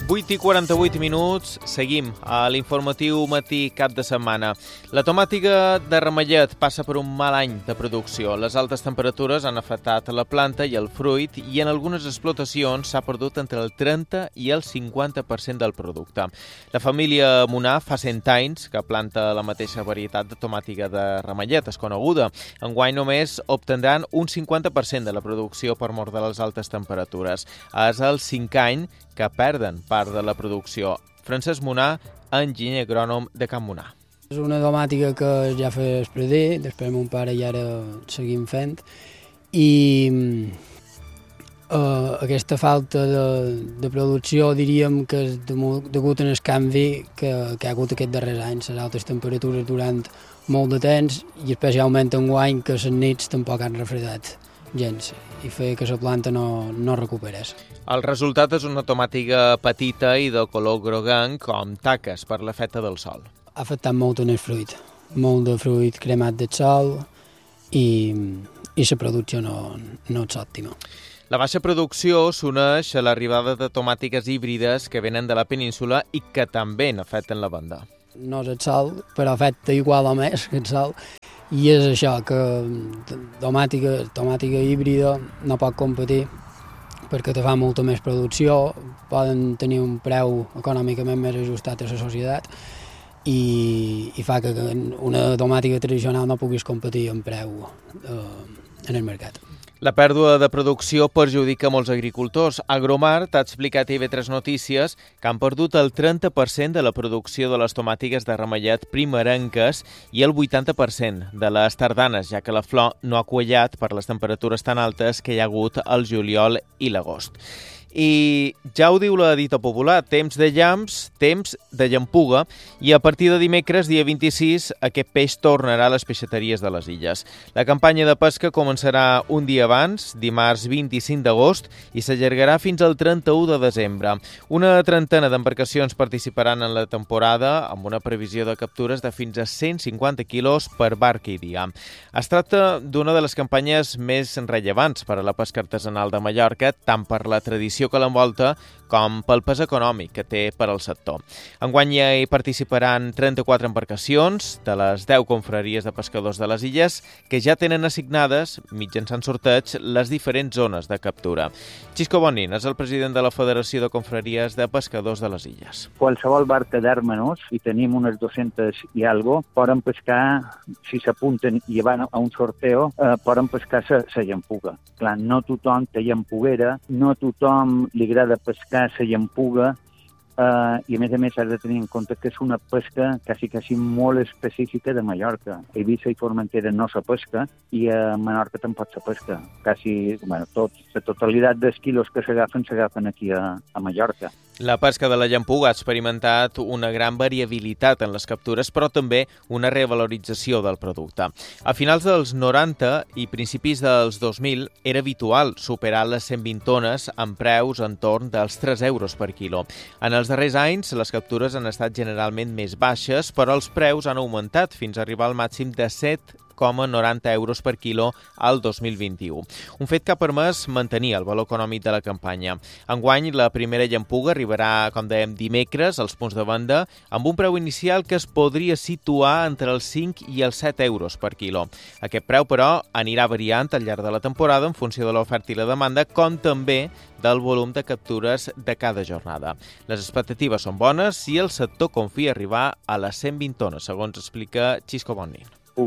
8:48, seguim a l'informatiu matí cap de setmana. La tomàtiga de ramellet passa per un mal any de producció. Les altes temperatures han afectat la planta i el fruit i en algunes explotacions s'ha perdut entre el 30 i el 50% del producte. La família Munar fa 100 anys que planta la mateixa varietat de tomàtiga de ramellet, és coneguda. Enguany només obtindran un 50% de la producció per mort de les altes temperatures. És el 5è any que perden part de la producció. Francesc Munar, enginyer agrònom de Can Munar. És una tomàtica que ja fa espredir, després mon pare i ara seguim fent, i aquesta falta de producció diríem que és degut al canvi que hi ha hagut aquests darrers anys, les altes temperatures durant molt de temps i especialment enguany que les nits tampoc han refredat gens i feia que la planta no recuperés. El resultat és una tomàtiga petita i de color groguenc com taques per l'efecte del sol. Ha afectat molt en el fruit, molt de fruit cremat del sol i la producció no és òptima. La baixa producció s'uneix a l'arribada de tomàtiques híbrides que venen de la península i que també n'afecten la venda. No és el sol, però afecta igual o més que el sol. I és això, que tomàtica híbrida no pot competir perquè te fa molta més producció, poden tenir un preu econòmicament més ajustat a la societat i fa que una tomàtica tradicional no puguis competir en preu en el mercat. La pèrdua de producció perjudica molts agricultors. Agromart ha explicat a IB3 Notícies que han perdut el 30% de la producció de les tomàtiques de ramellet primerenques i el 80% de les tardanes, ja que la flor no ha quallat per les temperatures tan altes que hi ha hagut al juliol i l'agost. I ja ho diu la dita popular, temps de llamps, temps de llampuga, i a partir de dimecres, dia 26, aquest peix tornarà a les peixateries de les illes. La campanya de pesca començarà un dia abans, dimarts 25 d'agost, i s'allargarà fins al 31 de desembre. Una trentena d'embarcacions participaran en la temporada amb una previsió de captures de fins a 150 quilos per barca i dia. Es tracta d'una de les campanyes més rellevants per a la pesca artesanal de Mallorca, tant per la tradició que l'envolta com pel pes econòmic que té per al sector. Enguany hi participaran 34 embarcacions de les 10 confraries de pescadors de les illes que ja tenen assignades, mitjançant sorteig, les diferents zones de captura. Xisco Bonin és el president de la Federació de Confraries de Pescadors de les Illes. Qualsevol barca d'Hermanos, i tenim unes 200 i algo, poden pescar, si s'apunten i van a un sorteo, poden pescar la llampuga. Clar, no tothom té llampuguera, no tothom li agrada pescar la llampuga, i a més has de tenir en compte que és una pesca quasi molt específica de Mallorca. A Eivissa i Formentera no se pesca i a Menorca tampoc se pesca. La totalitat dels quilos que s'agafen aquí a Mallorca. La pesca de la llampuga ha experimentat una gran variabilitat en les captures, però també una revalorització del producte. A finals dels 90 i principis dels 2000 era habitual superar les 120 tones amb preus entorn dels 3 euros per quilo. En els darrers anys, les captures han estat generalment més baixes, però els preus han augmentat fins a arribar al màxim de 7,90 euros per quilo al 2021. Un fet que ha permès mantenir el valor econòmic de la campanya. Enguany, la primera llampuga arribarà, com dèiem, dimecres als punts de venda amb un preu inicial que es podria situar entre els 5 i els 7 euros per quilo. Aquest preu, però, anirà variant al llarg de la temporada en funció de l'oferta i la demanda, com també del volum de captures de cada jornada. Les expectatives són bones i el sector confia arribar a les 120 tones, segons explica Xisco Bonin.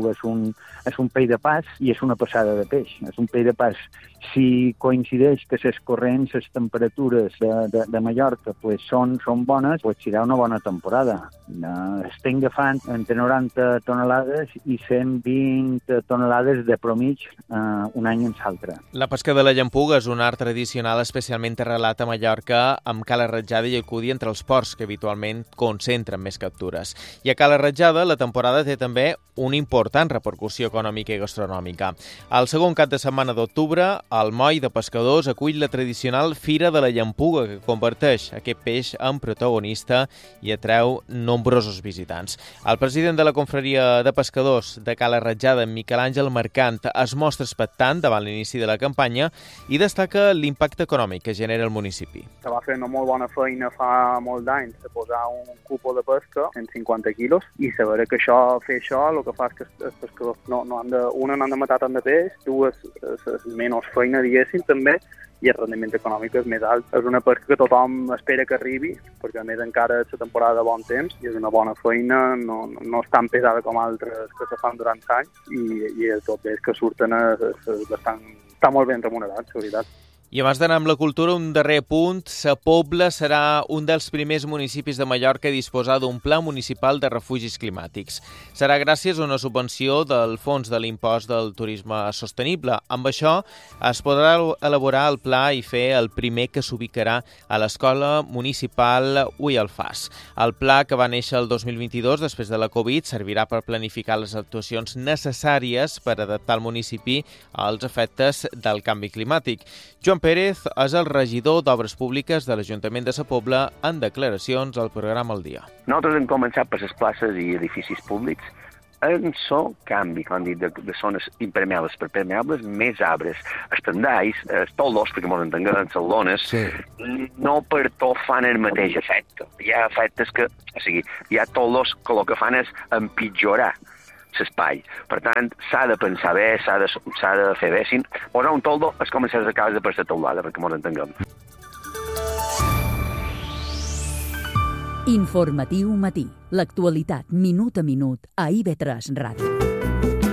És un peix de pas i és una passada de peix. És un peix de pas. Si coincideix que les corrents, les temperatures de Mallorca són bones, serà una bona temporada. Estem agafant entre 90 tonelades i 120 tonelades de promig un any en l'altre. La pesca de la llampuga és un art tradicional especialment arrelat a Mallorca amb Cala Ratjada i Alcúdia entre els ports que habitualment concentren més captures. I a Cala Ratjada la temporada té també un import important repercussió econòmica i gastronòmica. El segon cap de setmana d'octubre, el Moll de Pescadors acull la tradicional Fira de la Llampuga, que converteix aquest peix en protagonista i atreu nombrosos visitants. El president de la confraria de pescadors de Cala Ratjada, Miquel Àngel Mercant, es mostra expectant davant l'inici de la campanya i destaca l'impacte econòmic que genera el municipi. Se va fer una molt bona feina fa molts anys de posar un cupo de pesca en 50 quilos i saber que fer això el que fa és que els pescadors no han de matar tant de peix, dues és menys feina, diguéssim, també, i el rendiment econòmic és més alt. És una pesca que tothom espera que arribi, perquè a més encara és la temporada de bon temps i és una bona feina, no és tan pesada com altres que se fan durant anys i el tot és que surten està molt ben remunerat, la veritat. I abans d'anar amb la cultura, un darrer punt. Sa Pobla serà un dels primers municipis de Mallorca a disposar d'un pla municipal de refugis climàtics. Serà gràcies a una subvenció del Fons de l'Impost del Turisme Sostenible. Amb això es podrà elaborar el pla i fer el primer que s'ubicarà a l'Escola Municipal Ui Alfàs. El pla, que va néixer el 2022 després de la Covid, servirà per planificar les actuacions necessàries per adaptar el municipi als efectes del canvi climàtic. Joan Pérez és el regidor d'Obres Públiques de l'Ajuntament de Sa Pobla en declaracions al programa El Dia. Nosaltres hem començat per les places i edificis públics en so canvi, com han dit, de zones impermeables per permeables, més arbres, estendalls, toldos, perquè ens entenguem, en salones, sí. No per tot fan el mateix efecte. Hi ha efectes que, hi ha toldos que el que fan és empitjorar l'espai. Per tant, s'ha de pensar bé, s'ha de fer bé. Si posar un toldo és com si es acabes de per la teulada, perquè ens entenguem. Informatiu matí. L'actualitat minut a minut a IB3 Ràdio.